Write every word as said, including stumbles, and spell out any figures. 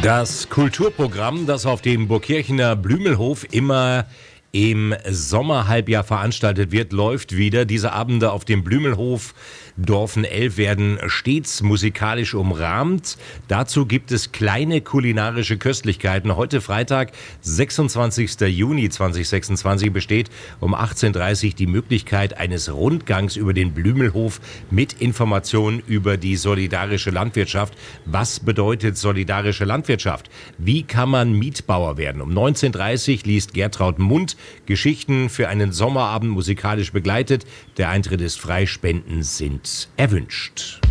Das Kulturprogramm, das auf dem Burgkirchener Blümelhof immer im Sommerhalbjahr veranstaltet wird, läuft wieder. Diese Abende auf dem Blümelhof Dorfen elf werden stets musikalisch umrahmt. Dazu gibt es kleine kulinarische Köstlichkeiten. Heute Freitag, sechsundzwanzigster Juni zweitausendsechsundzwanzig, besteht um achtzehn Uhr dreißig die Möglichkeit eines Rundgangs über den Blümelhof mit Informationen über die solidarische Landwirtschaft. Was bedeutet solidarische Landwirtschaft? Wie kann man Mietbauer werden? Um neunzehn Uhr dreißig liest Gertraud Mund Geschichten für einen Sommerabend musikalisch begleitet. Der Eintritt ist frei, Spenden sind erwünscht.